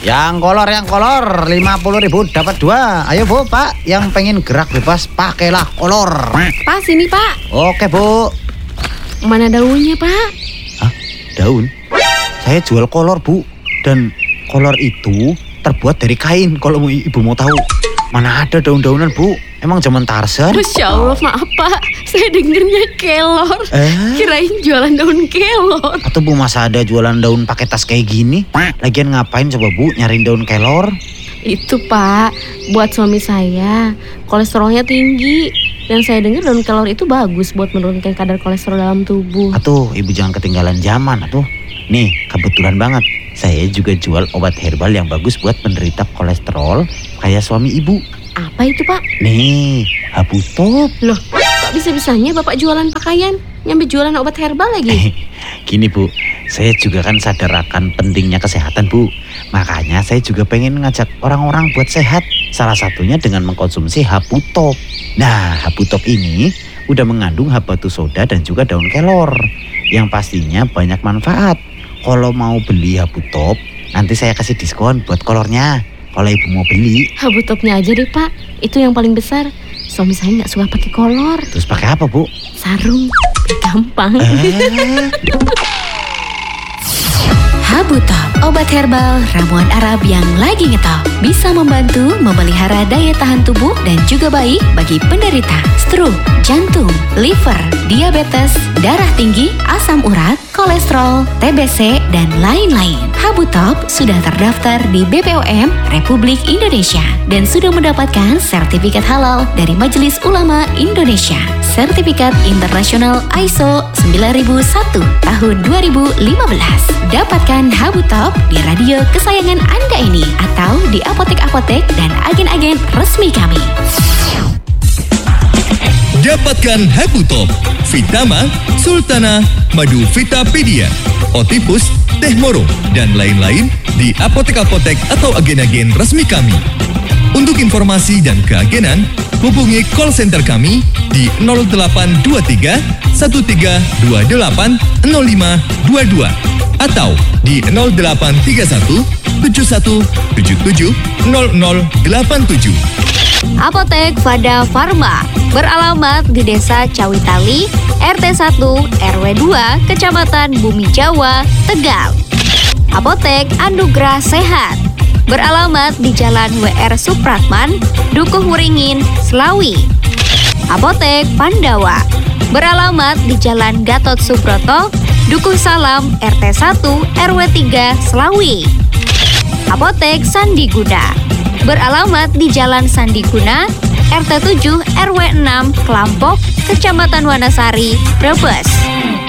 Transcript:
Yang kolor 50.000 dapat 2. Ayo Bu, Pak, yang pengen gerak bebas pakailah kolor. Pak, sini Pak. Oke Bu. Mana daunnya Pak? Hah? Daun? Saya jual kolor Bu. Dan kolor itu terbuat dari kain kalau Ibu mau tahu. Mana ada daun-daunan Bu? Emang zaman Tarzan? Masya Allah, maaf Pak. Saya dengernya kelor. Kirain jualan daun kelor. Atau Bu masa ada jualan daun pakai tas kayak gini? Lagian ngapain coba Bu nyariin daun kelor? Itu Pak, buat suami saya. Kolesterolnya tinggi. Dan saya dengar daun kelor itu bagus buat menurunkan kadar kolesterol dalam tubuh. Atuh, Ibu jangan ketinggalan zaman atuh. Nih, kebetulan banget. Saya juga jual obat herbal yang bagus buat penderita kolesterol kayak suami Ibu. Apa itu Pak? Nih, Habu Top. Loh, kok bisa-bisanya Bapak jualan pakaian? Nyampe jualan obat herbal lagi? Gini Bu, saya juga kan sadar akan pentingnya kesehatan Bu. Makanya saya juga pengen ngajak orang-orang buat sehat. Salah satunya dengan mengkonsumsi Habu Top. Nah, Habu Top ini udah mengandung habatus soda dan juga daun kelor. Yang pastinya banyak manfaat. Kalau mau beli Habu Top, nanti saya kasih diskon buat kolornya. Kalau Ibu mau beli, Habu Topnya aja deh Pak. Itu yang paling besar. Suami saya nggak suka pakai kolor. Terus pakai apa Bu? Sarung, gampang. Habu Top, obat herbal ramuan Arab yang lagi ngetop. Bisa membantu memelihara daya tahan tubuh dan juga baik bagi penderita stroke, jantung, liver, diabetes, darah tinggi, asam urat, kolesterol, TBC, dan lain-lain. Habu Top sudah terdaftar di BPOM Republik Indonesia dan sudah mendapatkan sertifikat halal dari Majelis Ulama Indonesia. Sertifikat internasional ISO 9001 tahun 2015. Dapatkan Habu Top di radio kesayangan Anda ini atau di apotek-apotek dan agen-agen resmi kami. Dapatkan Habu Top, Vitama, Sultana, Madu Vitapedia, Otipus, Teh Moro, dan lain-lain di apotek-apotek atau agen-agen resmi kami. Untuk informasi dan keagenan, hubungi call center kami di 0823 1328 0522 atau di 0831 7177 0087. Apotek Vada Farma beralamat di Desa Cawitali, RT 1, RW 2, Kecamatan Bumi Jawa, Tegal. Apotek Anugerah Sehat beralamat di Jalan WR Supratman, Dukuh Wuringin, Slawi. Apotek Pandawa beralamat di Jalan Gatot Subroto, Dukuh Salam, RT 1, RW 3, Slawi. Apotek Sandiguna beralamat di Jalan Sandiguna, RT 7, RW 6, Kelampok, Kecamatan Wanasari, Brebes.